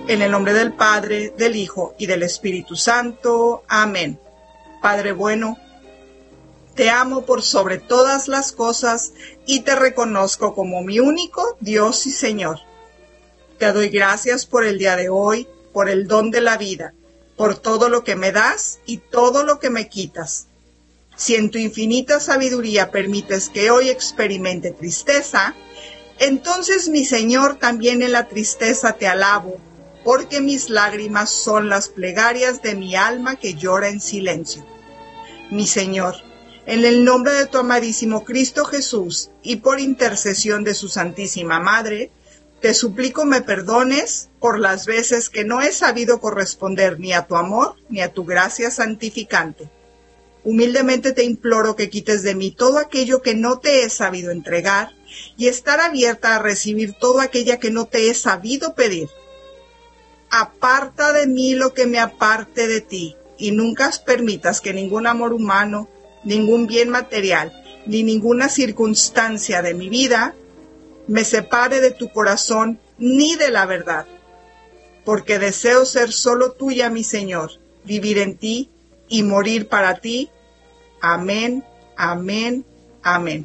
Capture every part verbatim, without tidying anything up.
En el nombre del Padre, del Hijo y del Espíritu Santo. Amén. Padre bueno, te amo por sobre todas las cosas y te reconozco como mi único Dios y Señor. Te doy gracias por el día de hoy, por el don de la vida, por todo lo que me das y todo lo que me quitas. Si en tu infinita sabiduría permites que hoy experimente tristeza, entonces, mi Señor, también en la tristeza te alabo, porque mis lágrimas son las plegarias de mi alma que llora en silencio. Mi Señor, en el nombre de tu amadísimo Cristo Jesús y por intercesión de su Santísima Madre, te suplico me perdones por las veces que no he sabido corresponder ni a tu amor ni a tu gracia santificante. Humildemente te imploro que quites de mí todo aquello que no te he sabido entregar y estar abierta a recibir todo aquello que no te he sabido pedir. Aparta de mí lo que me aparte de ti y nunca permitas que ningún amor humano, ningún bien material, ni ninguna circunstancia de mi vida me separe de tu corazón ni de la verdad, porque deseo ser solo tuya, mi Señor, vivir en ti y morir para ti. Amén, amén, amén.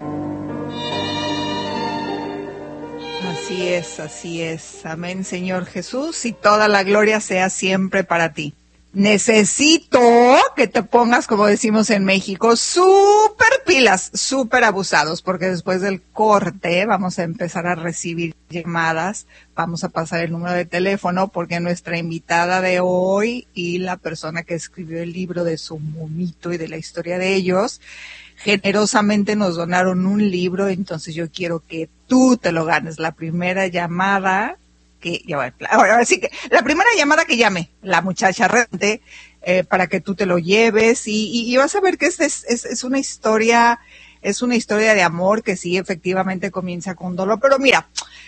Así es, así es. Amén, Señor Jesús, y toda la gloria sea siempre para ti. Necesito que te pongas, como decimos en México, súper pilas, súper abusados, porque después del corte vamos a empezar a recibir llamadas, vamos a pasar el número de teléfono, porque nuestra invitada de hoy y la persona que escribió el libro de su momito y de la historia de ellos, generosamente nos donaron un libro, entonces yo quiero que tú te lo ganes. La primera llamada que ya va, ahora sí que la primera llamada que llame la muchacha Rente, eh, para que tú te lo lleves y, y, y vas a ver que es, es, es una historia, es una historia de amor que sí efectivamente comienza con dolor, pero mira,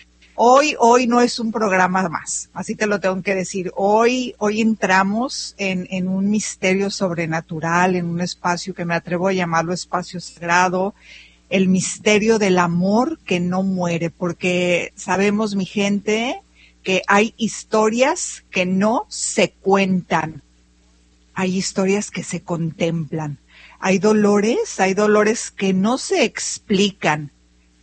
hoy, hoy no es un programa más, así te lo tengo que decir, hoy, hoy entramos en, en un misterio sobrenatural, en un espacio que me atrevo a llamarlo espacio sagrado, el misterio del amor que no muere, porque sabemos, mi gente, que hay historias que no se cuentan, hay historias que se contemplan, hay dolores, hay dolores que no se explican,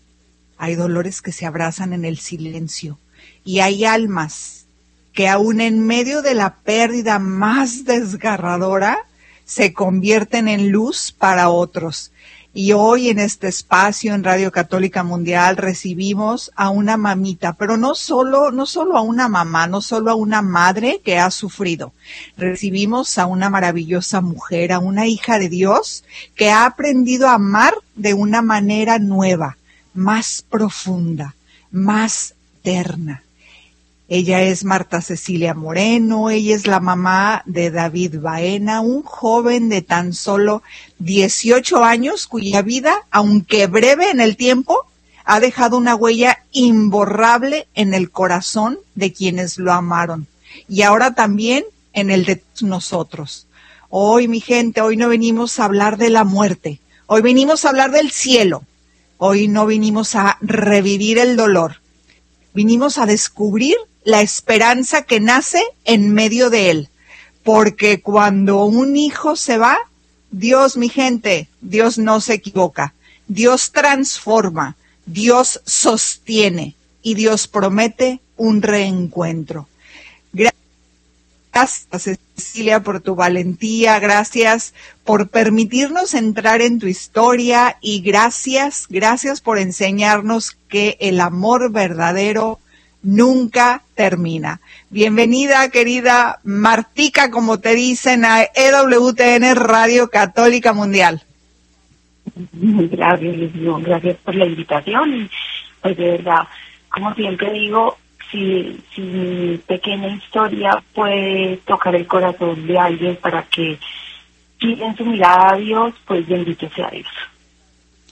hay dolores que se abrazan en el silencio y hay almas que aún en medio de la pérdida más desgarradora se convierten en luz para otros. Y hoy en este espacio en Radio Católica Mundial recibimos a una mamita, pero no solo, no solo a una mamá, no solo a una madre que ha sufrido. Recibimos a una maravillosa mujer, a una hija de Dios que ha aprendido a amar de una manera nueva, más profunda, más terna. Ella es Marta Cecilia Moreno, ella es la mamá de David Baena, un joven de tan solo dieciocho años cuya vida, aunque breve en el tiempo, ha dejado una huella imborrable en el corazón de quienes lo amaron y ahora también en el de nosotros. Hoy, mi gente, hoy no venimos a hablar de la muerte, hoy venimos a hablar del cielo, hoy no vinimos a revivir el dolor, vinimos a descubrir la esperanza que nace en medio de él, porque cuando un hijo se va, Dios, mi gente, Dios no se equivoca, Dios transforma, Dios sostiene y Dios promete un reencuentro. Gracias, Cecilia, por tu valentía, gracias por permitirnos entrar en tu historia y gracias, gracias por enseñarnos que el amor verdadero nunca termina. Bienvenida, querida Martica, como te dicen, a E W T N Radio Católica Mundial. Gracias, les digo, gracias por la invitación. Y pues de verdad, como siempre digo, si, si mi pequeña historia puede tocar el corazón de alguien para que giren su mirada a Dios, pues bendito sea Dios.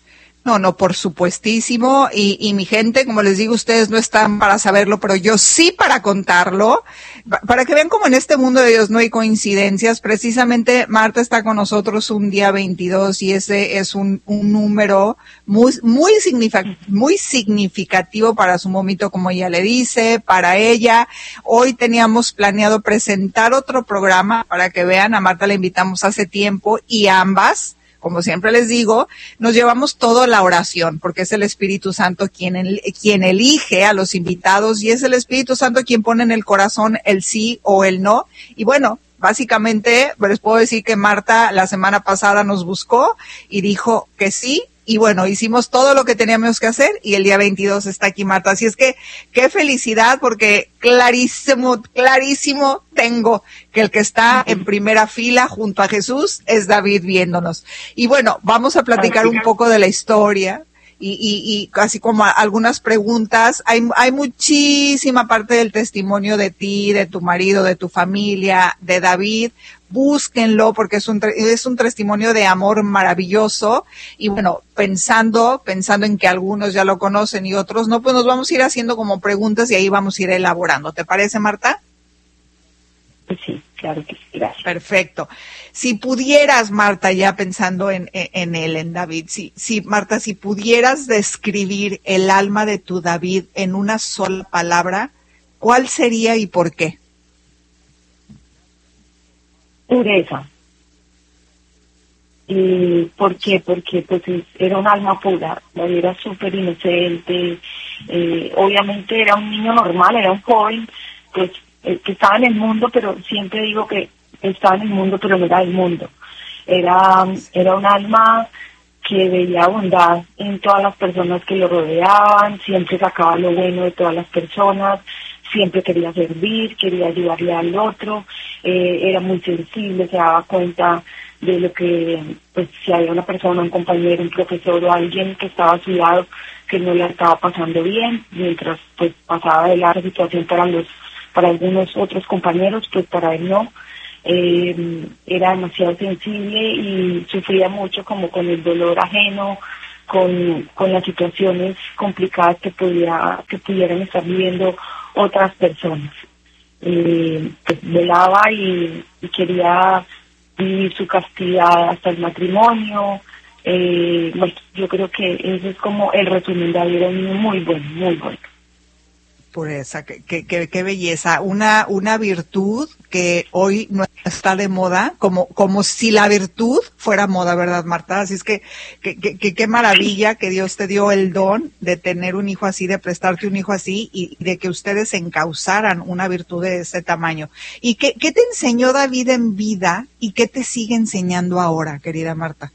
No, no, por supuestísimo, y, y mi gente, como les digo, ustedes no están para saberlo, pero yo sí para contarlo, para que vean como en este mundo de Dios no hay coincidencias. Precisamente Marta está con nosotros un día veintidós y ese es un, un número muy, muy, signific- muy significativo para su momito, como ella le dice, para ella. Hoy teníamos planeado presentar otro programa para que vean, a Marta la invitamos hace tiempo y ambas, como siempre les digo, nos llevamos todo a la oración, porque es el Espíritu Santo quien, el, quien elige a los invitados y es el Espíritu Santo quien pone en el corazón el sí o el no. Y bueno, básicamente les puedo decir que Marta la semana pasada nos buscó y dijo que sí. Y bueno, hicimos todo lo que teníamos que hacer y el día veintidós está aquí Marta. Así es que qué felicidad, porque clarísimo, clarísimo tengo que el que está en primera fila junto a Jesús es David viéndonos. Y bueno, vamos a platicar un poco de la historia y, y, y así como algunas preguntas. Hay, hay muchísima parte del testimonio de ti, de tu marido, de tu familia, de David. Búsquenlo porque es un, es un testimonio de amor maravilloso. Y bueno, pensando, pensando en que algunos ya lo conocen y otros no, pues nos vamos a ir haciendo como preguntas y ahí vamos a ir elaborando. ¿Te parece, Marta? Pues sí, claro que sí, gracias. Perfecto. Si pudieras, Marta, ya pensando en, en, en él, en David, si, si, Marta, si pudieras describir el alma de tu David en una sola palabra, ¿cuál sería y por qué? Pureza. ¿Y por qué? Porque pues era un alma pura, era súper inocente, eh, obviamente era un niño normal, era un joven, pues eh, que estaba en el mundo, pero siempre digo que estaba en el mundo, pero no era del mundo. Era, era un alma que veía bondad en todas las personas que lo rodeaban, siempre sacaba lo bueno de todas las personas, siempre quería servir, quería ayudarle al otro, eh, era muy sensible, se daba cuenta de lo que, pues si había una persona, un compañero, un profesor o alguien que estaba a su lado que no la estaba pasando bien, mientras pues pasaba de la situación para los, para algunos otros compañeros, pues para él no. Eh, era demasiado sensible y sufría mucho como con el dolor ajeno, con, con las situaciones complicadas que pudiera, que pudieran estar viviendo otras personas. Eh, pues velaba y, y quería vivir su castidad hasta el matrimonio. Eh, bueno, yo creo que ese es como el resumen de David, era un niño muy bueno, muy bueno. Pureza, qué, qué, qué, qué belleza, una, una virtud que hoy no está de moda, como, como si la virtud fuera moda, ¿verdad, Marta? Así es que, que, que, qué maravilla que Dios te dio el don de tener un hijo así, de prestarte un hijo así y de que ustedes encauzaran una virtud de ese tamaño. ¿Y qué, qué te enseñó David en vida y qué te sigue enseñando ahora, querida Marta?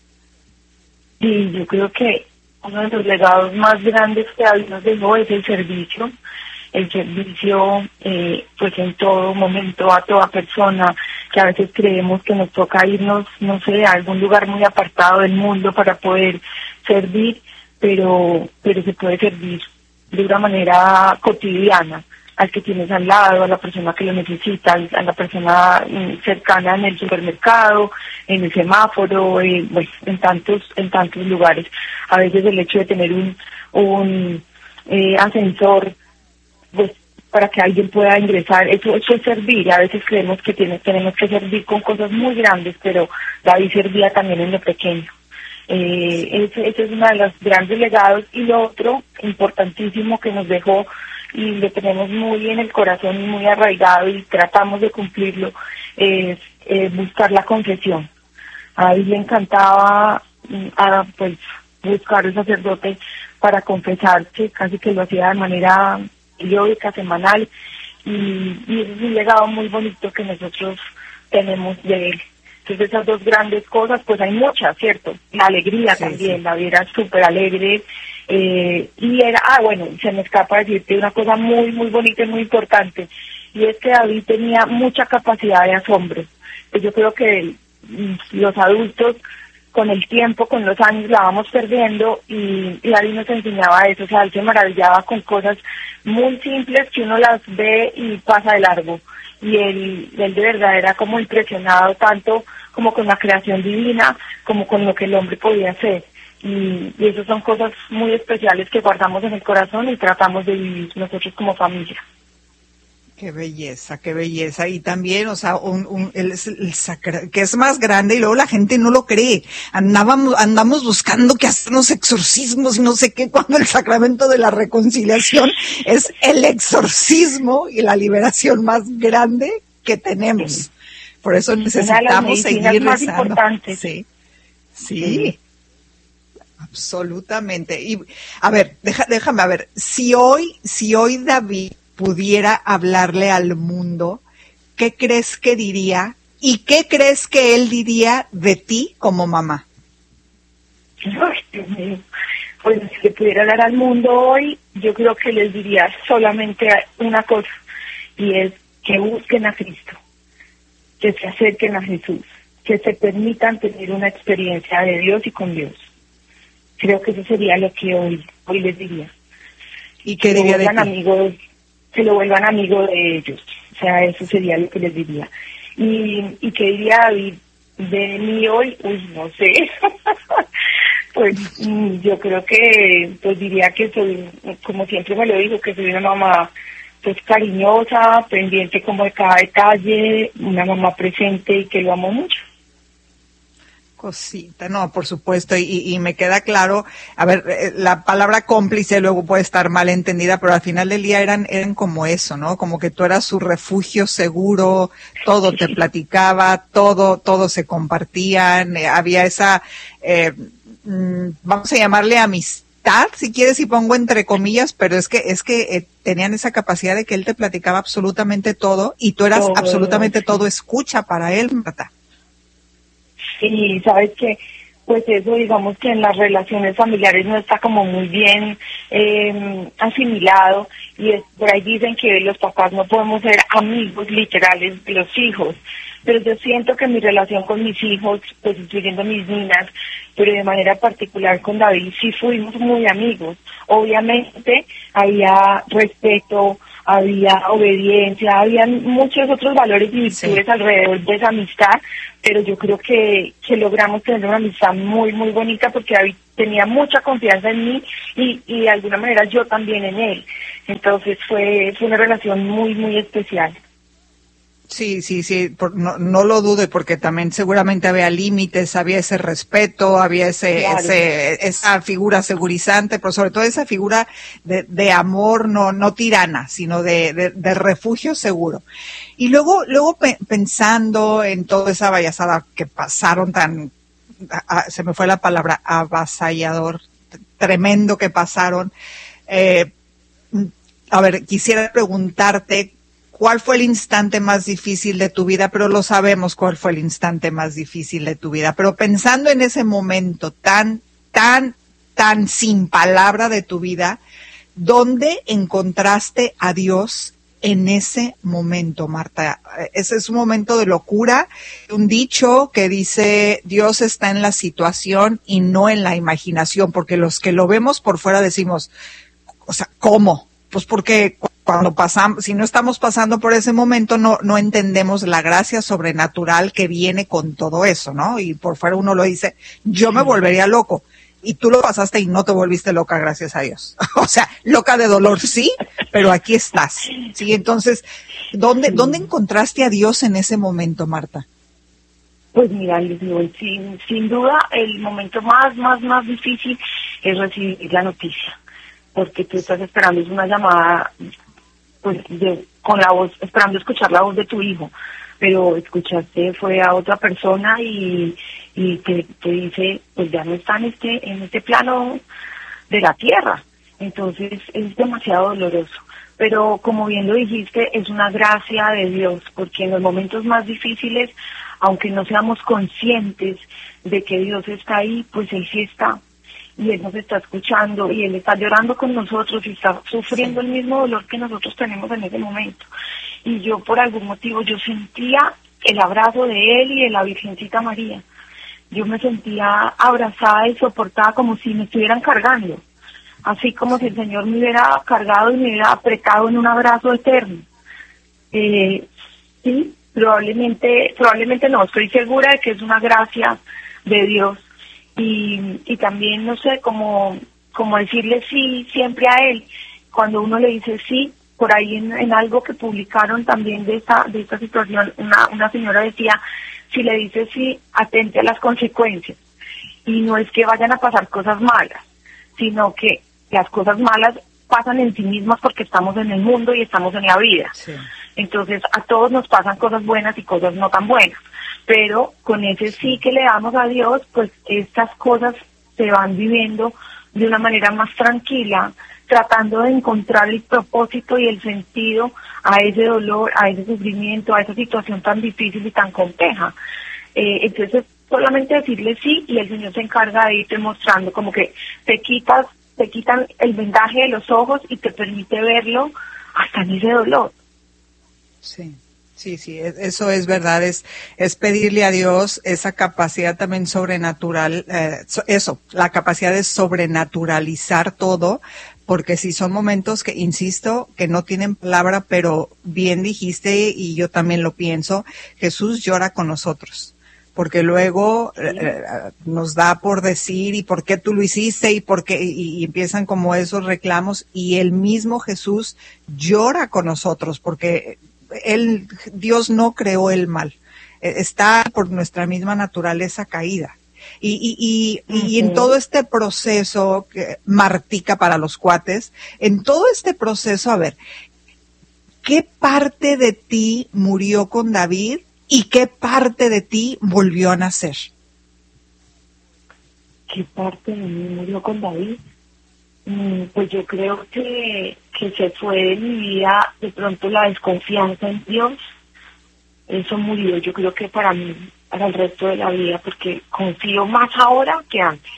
Sí, yo creo que uno de los legados más grandes que David nos dejó es el servicio. El servicio, eh, pues en todo momento, a toda persona, que a veces creemos que nos toca irnos, no sé, a algún lugar muy apartado del mundo para poder servir, pero, pero se puede servir de una manera cotidiana, al que tienes al lado, a la persona que lo necesita, a la persona cercana en el supermercado, en el semáforo, eh, bueno, en tantos, en tantos lugares. A veces el hecho de tener un, un eh, ascensor, pues para que alguien pueda ingresar, eso, eso es servir. A veces creemos que tiene, tenemos que servir con cosas muy grandes, pero David servía también en lo pequeño. Eh, ese, ese es uno de los grandes legados. Y lo otro importantísimo que nos dejó y lo tenemos muy en el corazón y muy arraigado y tratamos de cumplirlo, es eh, buscar la confesión. A David le encantaba a, pues, buscar el sacerdote para confesarse, casi que lo hacía de manera periódica, semanal, y, y es un legado muy bonito que nosotros tenemos de él. Entonces esas dos grandes cosas, pues hay muchas, ¿cierto? La alegría sí, también, sí. David era súper alegre, eh, y era, ah bueno, se me escapa decirte una cosa muy, muy bonita y muy importante, y es que David tenía mucha capacidad de asombro. Pues yo creo que los adultos, con el tiempo, con los años, la vamos perdiendo, y, y David nos enseñaba eso. O sea, él se maravillaba con cosas muy simples que uno las ve y pasa de largo, y él, él de verdad era como impresionado tanto como con la creación divina como con lo que el hombre podía hacer. Y, y esas son cosas muy especiales que guardamos en el corazón y tratamos de vivir nosotros como familia. Qué belleza, qué belleza. Y también, o sea, un, un, el, el sacra, que es más grande y luego la gente no lo cree. Andábamos, andamos buscando que hacernos exorcismos y no sé qué, cuando el sacramento de la reconciliación es el exorcismo y la liberación más grande que tenemos. Sí. Por eso necesitamos seguir más rezando. Importantes. Sí, sí, sí, absolutamente. Y a ver, deja, déjame a ver, si hoy, si hoy David pudiera hablarle al mundo, ¿qué crees que diría? ¿Y qué crees que él diría de ti como mamá? Ay, Dios mío. Pues si le pudiera hablar al mundo hoy, yo creo que les diría solamente una cosa, y es que busquen a Cristo, que se acerquen a Jesús, que se permitan tener una experiencia de Dios y con Dios. Creo que eso sería lo que hoy, hoy les diría. ¿Y qué diría de ti? Amigos, se lo vuelvan amigos de ellos. O sea, eso sería lo que les diría. Y, y qué diría David de mí hoy, uy, no sé. Pues yo creo que, pues diría que soy, como siempre me lo digo, que soy una mamá pues cariñosa, pendiente como de cada detalle, una mamá presente y que lo amo mucho. Cosita, no, por supuesto, y, y me queda claro, a ver, la palabra cómplice luego puede estar mal entendida, pero al final del día eran, eran como eso, ¿no? Como que tú eras su refugio seguro, todo te platicaba, todo, todo se compartían, eh, había esa, eh, vamos a llamarle amistad, si quieres, y pongo entre comillas, pero es que, es que eh, tenían esa capacidad de que él te platicaba absolutamente todo, y tú eras todo, absolutamente sí. todo escucha para él, Marta. Y sabes que, pues eso, digamos que en las relaciones familiares no está como muy bien eh, asimilado, y es, por ahí dicen que los papás no podemos ser amigos literales de los hijos, pero yo siento que mi relación con mis hijos, pues incluyendo mis niñas, pero de manera particular con David, sí fuimos muy amigos. Obviamente había respeto, había obediencia, había muchos otros valores y virtudes sí. alrededor de esa amistad, pero yo creo que, que logramos tener una amistad muy, muy bonita porque David tenía mucha confianza en mí y, y de alguna manera yo también en él. Entonces fue, fue una relación muy, muy especial. Sí, sí, sí, por, no, no lo dude porque también seguramente había límites, había ese respeto, había ese, claro. ese, esa figura segurizante, pero sobre todo esa figura de, de amor no, no tirana, sino de, de, de refugio seguro. Y luego, luego pe- pensando en toda esa payasada que pasaron tan, a, a, se me fue la palabra, avasallador, t- tremendo que pasaron, eh, a ver, quisiera preguntarte, ¿cuál fue el instante más difícil de tu vida? Pero lo sabemos cuál fue el instante más difícil de tu vida. Pero pensando en ese momento tan, tan, tan sin palabra de tu vida, ¿dónde encontraste a Dios en ese momento, Marta? Ese es un momento de locura, un dicho que dice Dios está en la situación y no en la imaginación, porque los que lo vemos por fuera decimos, o sea, ¿cómo? Pues porque cuando pasamos, si no estamos pasando por ese momento, no, no entendemos la gracia sobrenatural que viene con todo eso, ¿no? Y por fuera uno lo dice, yo me volvería loco. Y tú lo pasaste y no te volviste loca, gracias a Dios. O sea, loca de dolor, sí, pero aquí estás. Sí, entonces, ¿dónde, ¿dónde encontraste a Dios en ese momento, Marta? Pues mira, sin, sin duda, el momento más, más, más difícil es recibir la noticia. Porque tú estás esperando, es una llamada, pues, de, con la voz, esperando escuchar la voz de tu hijo, pero escuchaste fue a otra persona y, y te, te dice, pues ya no está en este, en este plano de la tierra. Entonces es demasiado doloroso. Pero como bien lo dijiste, es una gracia de Dios, porque en los momentos más difíciles, aunque no seamos conscientes de que Dios está ahí, pues Él sí está. Y Él nos está escuchando y Él está llorando con nosotros y está sufriendo sí. el mismo dolor que nosotros tenemos en ese momento. Y yo por algún motivo, yo sentía el abrazo de Él y de la Virgencita María. Yo me sentía abrazada y soportada como si me estuvieran cargando. Así como si el Señor me hubiera cargado y me hubiera apretado en un abrazo eterno. Eh, sí, probablemente, probablemente no, estoy segura de que es una gracia de Dios. y, y también, no sé, como, como decirle sí siempre a él. Cuando uno le dice sí, por ahí en, en algo que publicaron también de esta, de esta situación, una, una señora decía, si le dice sí, atente a las consecuencias. Y no es que vayan a pasar cosas malas, sino que las cosas malas pasan en sí mismas porque estamos en el mundo y estamos en la vida. Sí. Entonces a todos nos pasan cosas buenas y cosas no tan buenas, pero con ese sí que le damos a Dios, pues estas cosas se van viviendo de una manera más tranquila, tratando de encontrar el propósito y el sentido a ese dolor, a ese sufrimiento, a esa situación tan difícil y tan compleja. Eh, entonces solamente decirle sí y el Señor se encarga de irte mostrando, como que te quitas, te quitan el vendaje de los ojos y te permite verlo hasta en ese dolor. Sí, sí, sí, eso es verdad, es, es pedirle a Dios esa capacidad también sobrenatural, eh, eso, la capacidad de sobrenaturalizar todo, porque si son momentos que, insisto, que no tienen palabra, pero bien dijiste, y yo también lo pienso, Jesús llora con nosotros. Porque luego sí. eh, nos da por decir y por qué tú lo hiciste y por qué, y, y empiezan como esos reclamos, y el mismo Jesús llora con nosotros porque él, Dios no creó el mal, está por nuestra misma naturaleza caída. Y, y, y, uh-huh. y en todo este proceso, que Martica para los cuates, en todo este proceso, a ver, ¿qué parte de ti murió con David? ¿Y qué parte de ti volvió a nacer? ¿Qué parte de mí murió con David? Mm, pues yo creo que, que se fue de mi vida de pronto la desconfianza en Dios. Eso murió, yo creo que para mí, para el resto de la vida, porque confío más ahora que antes.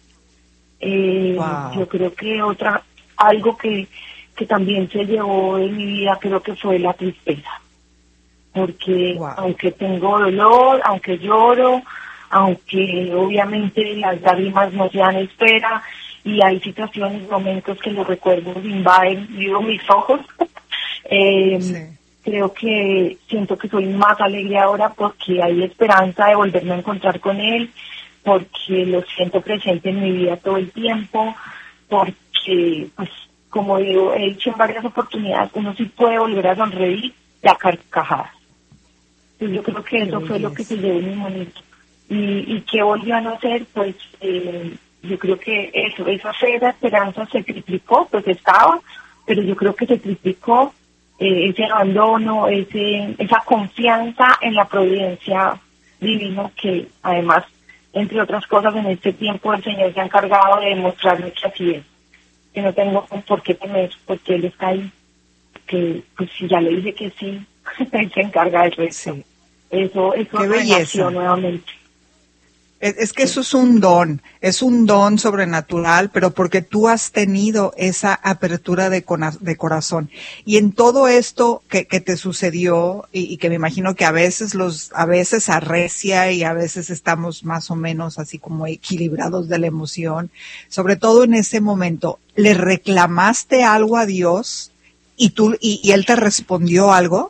Eh, wow. Yo creo que otra, algo que, que también se llevó de mi vida, creo que fue la tristeza. Porque wow. aunque tengo dolor, aunque lloro, aunque obviamente las lágrimas no se dan espera y hay situaciones, momentos que los recuerdos invaden vivo mis ojos, eh, sí. creo que siento que soy más alegre ahora porque hay esperanza de volverme a encontrar con él, porque lo siento presente en mi vida todo el tiempo, porque, pues, como digo, he dicho en varias oportunidades, uno sí puede volver a sonreír y a carcajadas. Yo creo que eso fue lo que se llevó en mi momento. Y, y que volvió a nacer, pues eh, yo creo que eso, esa fe, esa esperanza se triplicó, pues estaba, pero yo creo que se triplicó eh, ese abandono, ese esa confianza en la providencia divina que además, entre otras cosas, en este tiempo el Señor se ha encargado de demostrarme que así es, que no tengo por qué temer, porque Él está ahí, que pues si ya le dije que sí, Él se encarga del resto. Sí. Eso, eso Qué belleza. Nuevamente. Es, es que sí. Eso es un don, es un don sobrenatural, pero porque tú has tenido esa apertura de, cona, de corazón. Y en todo esto que, que te sucedió, y, y que me imagino que a veces los, a veces arrecia y a veces estamos más o menos así como equilibrados de la emoción, sobre todo en ese momento, ¿le reclamaste algo a Dios y tú, y, y Él te respondió algo?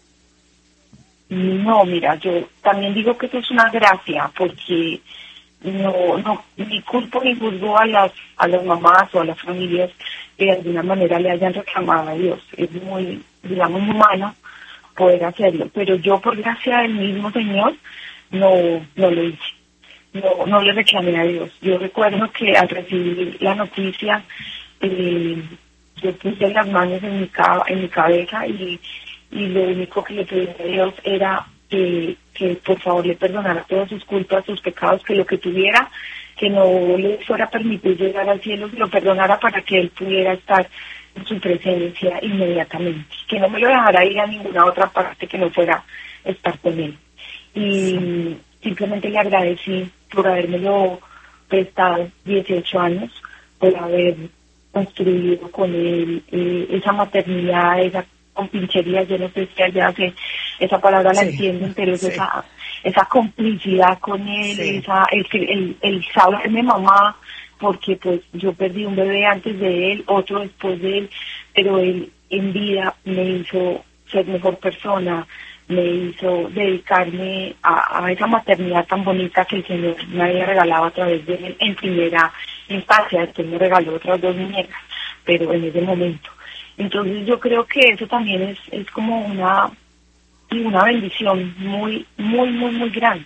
No, mira, yo también digo que eso es una gracia, porque no, no, ni culpo ni juzgo a las, a las mamás o a las familias que de alguna manera le hayan reclamado a Dios. Es muy, digamos, humano poder hacerlo, pero yo por gracia del mismo Señor no, no lo hice, no, no le reclamé a Dios. Yo recuerdo que al recibir la noticia, eh, yo puse las manos en mi, ca- en mi cabeza y y lo único que le pedí a Dios era que, que por favor le perdonara todas sus culpas, sus pecados, que lo que tuviera, que no le fuera a permitir llegar al cielo, que lo perdonara para que él pudiera estar en su presencia inmediatamente, que no me lo dejara ir a ninguna otra parte que no fuera estar con él. Y sí. simplemente le agradecí por habérmelo prestado dieciocho años, por haber construido con él eh, esa maternidad, esa con pincherías, yo no sé si allá hace esa palabra la sí, entienden, pero es sí. esa esa complicidad con él, sí. esa el, el, el saberme mamá, porque pues yo perdí un bebé antes de él, otro después de él, pero él en vida me hizo ser mejor persona, me hizo dedicarme a, a esa maternidad tan bonita que el Señor me había regalado a través de él en primera instancia. Después me regaló otras dos muñecas, pero en ese momento. Entonces yo creo que eso también es, es como una, una bendición muy, muy, muy, muy grande.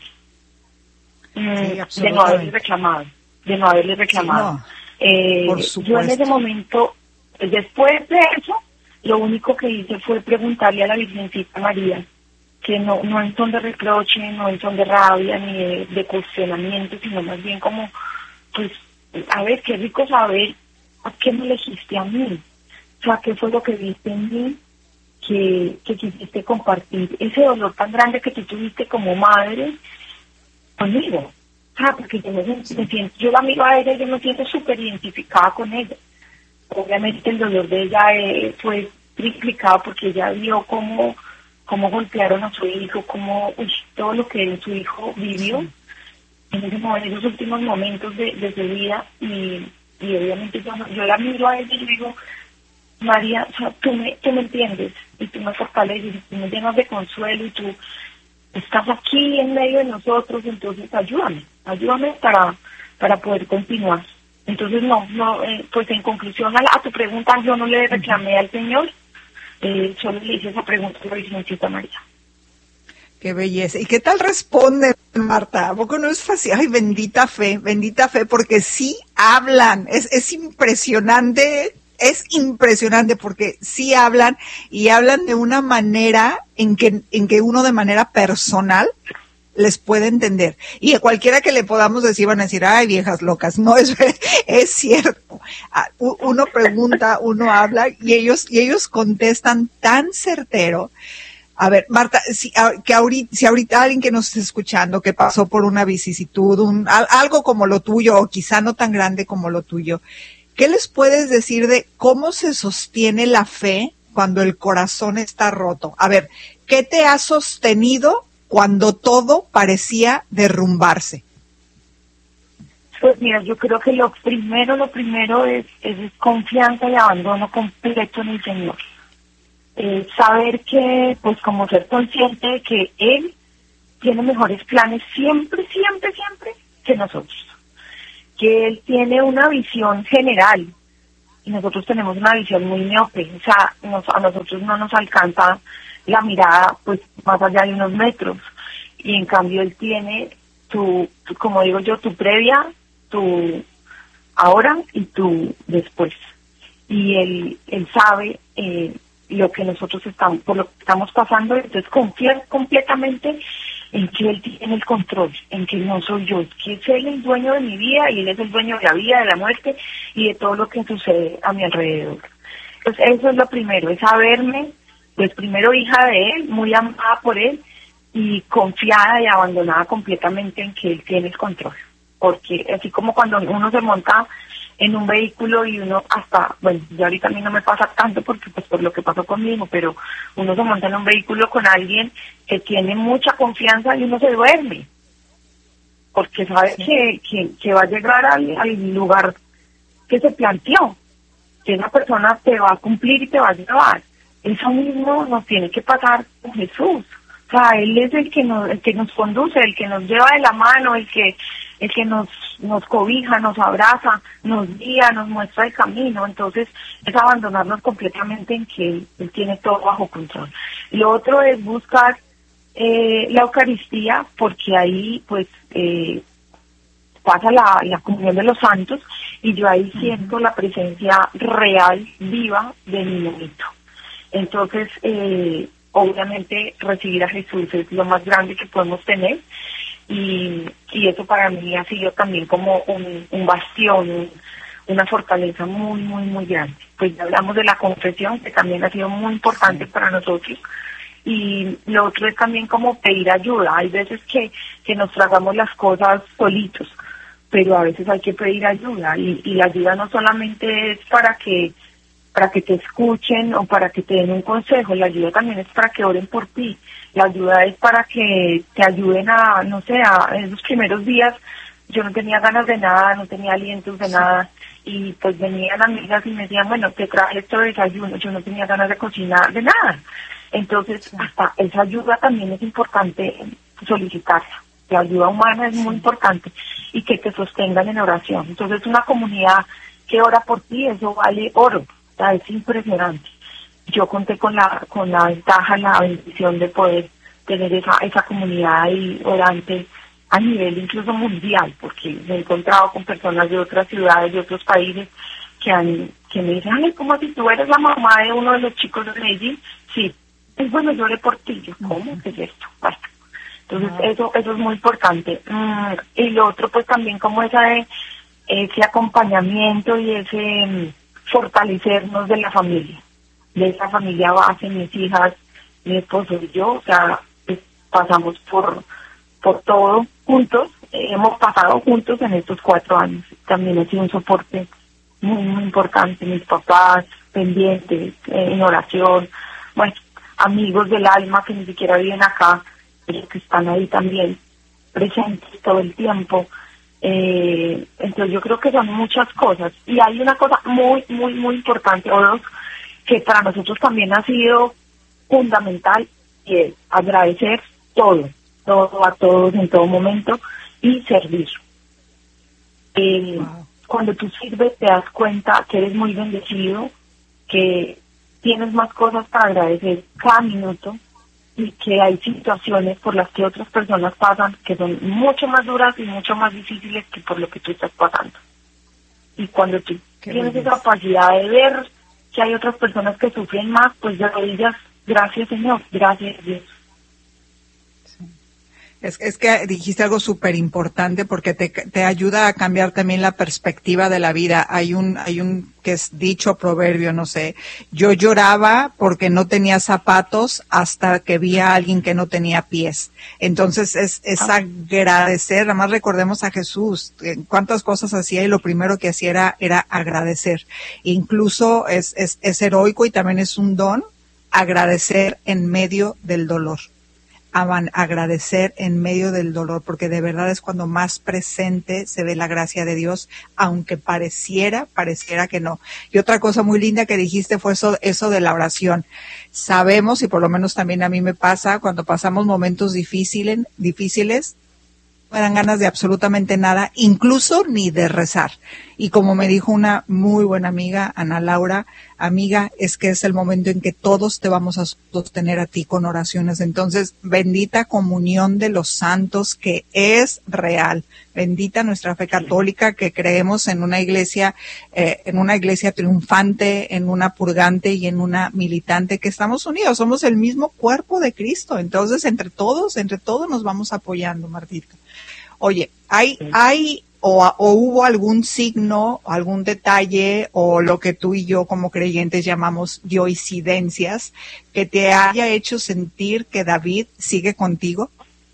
Sí, de no haberle reclamado, de no haberle reclamado. Sí, no, eh, yo en ese momento, después de eso, lo único que hice fue preguntarle a la Virgencita María, que no, no en son de reproche, no en son de rabia, ni de, de cuestionamiento, sino más bien como, pues, a ver, qué rico saber a qué me elegiste a mí, o sea, qué fue lo que viste en mí, que, que quisiste compartir ese dolor tan grande que tú tuviste como madre conmigo. Ah, porque yo me, me siento, yo la miro a ella y yo me siento súper identificada con ella. Obviamente el dolor de ella eh, fue triplicado porque ella vio cómo, cómo golpearon a su hijo, cómo uy, todo lo que su hijo vivió en, ese momento, en esos últimos momentos de, de su vida. Y, y obviamente yo, yo la miro a ella y digo, María, o sea, tú, me, tú me entiendes y tú me fortaleces y tú me llenas de consuelo y tú estás aquí en medio de nosotros, entonces ayúdame, ayúdame para, para poder continuar. Entonces, no, no eh, pues en conclusión a, la, a tu pregunta, yo no le reclamé al Señor, eh, solo le hice esa pregunta a la Virgencita María. Qué belleza. ¿Y qué tal responde, Marta? ¿A poco no es fácil? Ay, bendita fe, bendita fe, porque sí hablan, es, es impresionante. Es impresionante porque sí hablan y hablan de una manera en que, en que uno de manera personal les puede entender. Y a cualquiera que le podamos decir van a decir, ay, viejas locas. No, es, es cierto. Uno pregunta, uno habla y ellos, y ellos contestan tan certero. A ver, Marta, si, que ahorita, si ahorita alguien que nos esté escuchando, que pasó por una vicisitud, un, algo como lo tuyo, o quizá no tan grande como lo tuyo, ¿qué les puedes decir de cómo se sostiene la fe cuando el corazón está roto? A ver, ¿qué te ha sostenido cuando todo parecía derrumbarse? Pues mira, yo creo que lo primero, lo primero es, es confianza y abandono completo en el Señor. Eh, saber que, pues como ser consciente de que Él tiene mejores planes siempre, siempre, siempre que nosotros. Que Él tiene una visión general y nosotros tenemos una visión muy miope, o sea, nos, a nosotros no nos alcanza la mirada pues más allá de unos metros, y en cambio Él tiene tu, tu como digo yo, tu previa, tu ahora y tu después, y Él, él sabe eh, lo que nosotros estamos, por lo que estamos pasando, entonces confiar completamente en que Él tiene el control, en que no soy yo, es que es Él el dueño de mi vida y Él es el dueño de la vida, de la muerte y de todo lo que sucede a mi alrededor. Entonces eso es lo primero, es saberme, pues primero hija de Él, muy amada por Él y confiada y abandonada completamente en que Él tiene el control. Porque así como cuando uno se monta en un vehículo y uno hasta, bueno, ya ahorita a mí no me pasa tanto porque pues por lo que pasó conmigo, pero uno se monta en un vehículo con alguien que tiene mucha confianza y uno se duerme, porque sabe que, que, que va a llegar al, al lugar que se planteó, que esa persona te va a cumplir y te va a llevar. Eso mismo nos tiene que pasar con Jesús. O sea, Él es el que nos, el que nos conduce, el que nos lleva de la mano, el que, el que nos, nos cobija, nos abraza, nos guía, nos muestra el camino. Entonces, es abandonarnos completamente en que Él, él tiene todo bajo control. Lo otro es buscar eh, la Eucaristía, porque ahí, pues, eh, pasa la, la comunión de los santos, y yo ahí siento la presencia real, viva, de mi momento. Entonces, eh, obviamente recibir a Jesús es lo más grande que podemos tener, y, y eso para mí ha sido también como un, un bastión, un, una fortaleza muy, muy, muy grande. Pues ya hablamos de la confesión, que también ha sido muy importante para nosotros, y lo otro es también como pedir ayuda. Hay veces que, que nos tragamos las cosas solitos, pero a veces hay que pedir ayuda, y, y la ayuda no solamente es para que para que te escuchen o para que te den un consejo, la ayuda también es para que oren por ti, la ayuda es para que te ayuden a, no sé, a, en esos primeros días yo no tenía ganas de nada, no tenía alientos de nada, y pues venían amigas y me decían, bueno, te traje esto de desayuno, yo no tenía ganas de cocinar, de nada, Entonces, hasta esa ayuda también es importante solicitarla. La ayuda humana es muy importante y que te sostengan en oración. Entonces, una comunidad que ora por ti, eso vale oro. O sea, es impresionante. Yo conté con la con la ventaja, la bendición de poder tener esa esa comunidad ahí orante a nivel incluso mundial, porque me he encontrado con personas de otras ciudades, de otros países, que han que me dicen, ay, ¿cómo si tú eres la mamá de uno de los chicos de Medellín? Sí, es bueno, yo oré por ti. Yo, ¿cómo? ¿Qué es esto? Basta. Entonces, uh-huh. eso eso es muy importante. Mm, y lo otro, pues también como esa de, ese acompañamiento y ese um, fortalecernos de la familia, de esa familia base, mis hijas, mi esposo y yo, o sea, pues, pasamos por por todo juntos, eh, hemos pasado juntos en estos cuatro años. También ha sido un soporte muy, muy importante, mis papás pendientes, eh, en oración, bueno, amigos del alma que ni siquiera viven acá, pero que están ahí también presentes todo el tiempo. Eh, entonces yo creo que son muchas cosas. Y hay una cosa muy, muy, muy importante, o dos, que para nosotros también ha sido fundamental, y es agradecer todo, todo a todos en todo momento y servir. Eh, wow. Cuando tú sirves te das cuenta que eres muy bendecido, que tienes más cosas para agradecer cada minuto y que hay situaciones por las que otras personas pasan que son mucho más duras y mucho más difíciles que por lo que tú estás pasando. Y cuando tú Qué tienes esa capacidad de ver que hay otras personas que sufren más, pues ya digas, gracias Señor, gracias Dios. Es, es que dijiste algo súper importante porque te, te ayuda a cambiar también la perspectiva de la vida. Hay un, hay un que es dicho proverbio, no sé. Yo lloraba porque no tenía zapatos hasta que vi a alguien que no tenía pies. Entonces es, es agradecer. Además recordemos a Jesús, cuántas cosas hacía y lo primero que hacía era, era agradecer. Incluso es, es, es heroico y también es un don agradecer en medio del dolor. Agradecer en medio del dolor, porque de verdad es cuando más presente se ve la gracia de Dios, aunque pareciera, pareciera que no. Y otra cosa muy linda que dijiste fue eso, eso de la oración. Sabemos, y por lo menos también a mí me pasa, cuando pasamos momentos difíciles, difíciles, no me dan ganas de absolutamente nada, incluso ni de rezar. Y como me dijo una muy buena amiga, Ana Laura, amiga, es que es el momento en que todos te vamos a sostener a ti con oraciones. Entonces, bendita comunión de los santos que es real. Bendita nuestra fe católica que creemos en una iglesia, eh, en una iglesia triunfante, en una purgante y en una militante, que estamos unidos, somos el mismo cuerpo de Cristo. Entonces, entre todos, entre todos nos vamos apoyando, Martita. Oye, hay, hay, o, o hubo algún signo, algún detalle, o lo que tú y yo como creyentes llamamos dioicidencias, que te haya hecho sentir que David sigue contigo?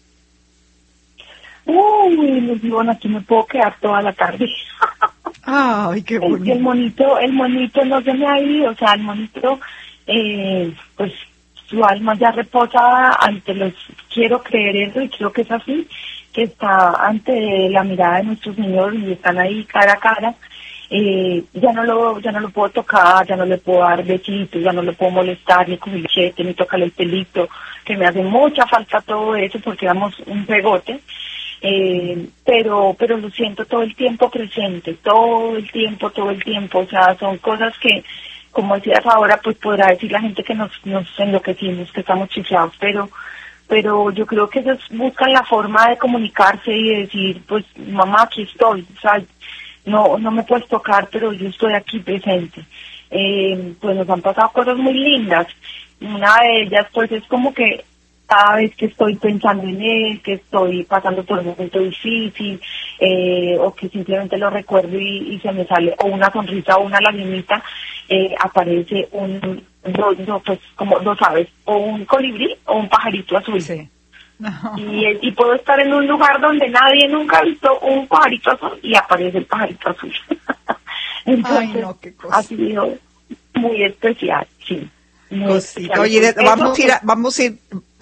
Uy, bueno, aquí me puedo quedar toda la tarde. Ay, qué bonito. El, el monito, el monito no se me ha ido, o sea, el monito, eh, pues, su alma ya reposa ante los, quiero creer eso y creo que es así, que está ante la mirada de nuestro Señor y están ahí cara a cara. Eh, ya no lo ya no lo puedo tocar, ya no le puedo dar besitos, ya no le puedo molestar, ni con el chete, ni tocarle el pelito, que me hace mucha falta todo eso porque éramos un pegote. Eh, pero pero lo siento todo el tiempo presente, todo el tiempo, todo el tiempo, o sea, son cosas que, como decías ahora, pues podrá decir la gente que nos, nos enloquecimos, que estamos chiflados, pero pero yo creo que ellos buscan la forma de comunicarse y de decir, pues mamá, aquí estoy, o sea, no no me puedes tocar, pero yo estoy aquí presente. Eh, pues nos han pasado cosas muy lindas, una de ellas pues es como que cada vez que estoy pensando en él, que estoy pasando por un momento difícil, eh, o que simplemente lo recuerdo y, y se me sale o una sonrisa o una lagrimita, eh, aparece un, dos, no, pues como dos aves, o un colibrí o un pajarito azul. Sí. No. Y, y puedo estar en un lugar donde nadie nunca ha visto un pajarito azul y aparece el pajarito azul. Entonces, ay, no, qué cosa. Ha sido muy especial, sí. Oye, de, vamos a ir, a, vamos a ir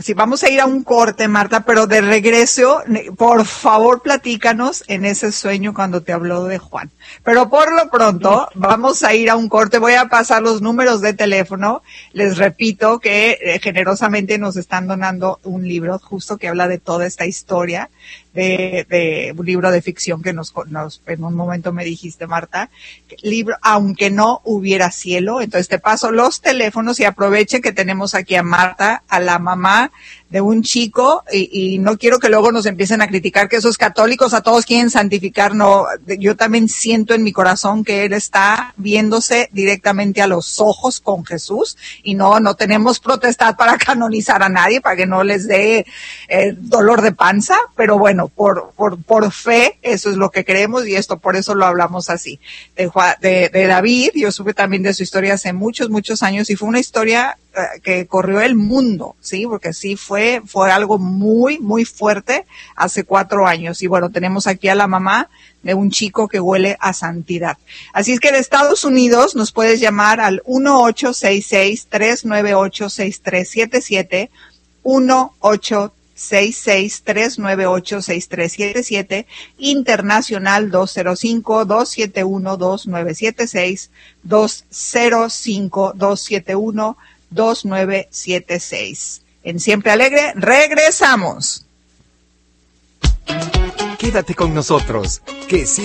Sí, vamos a ir a un corte, Marta, pero de regreso, por favor, platícanos en ese sueño cuando te habló de Juan. Pero por lo pronto, vamos a ir a un corte. Voy a pasar los números de teléfono. Les repito que eh, generosamente nos están donando un libro justo que habla de toda esta historia de, de un libro de ficción que nos, nos en un momento me dijiste, Marta, libro Aunque no hubiera cielo. Entonces te paso los teléfonos y aproveche que tenemos aquí a Marta, a la mamá de un chico, y, y no quiero que luego nos empiecen a criticar que esos católicos a todos quieren santificar. No, yo también siento en mi corazón que él está viéndose directamente a los ojos con Jesús, y no, no tenemos potestad para canonizar a nadie, para que no les dé eh, dolor de panza, pero bueno, por, por, por fe, eso es lo que creemos, y esto, por eso lo hablamos así. De, de, de David, yo supe también de su historia hace muchos, muchos años, y fue una historia que corrió el mundo, sí, porque sí fue, fue algo muy, muy fuerte hace cuatro años. Y bueno, tenemos aquí a la mamá de un chico que huele a santidad. Así es que de Estados Unidos nos puedes llamar al uno ocho seis seis, tres nueve ocho, seis tres siete siete, uno ocho seis seis, tres nueve ocho, seis tres siete siete, internacional dos cero cinco, dos siete uno, dos nueve siete seis, dos cero cinco, dos siete uno, dos nueve siete seis. En Siempre Alegre, regresamos. Quédate con nosotros, que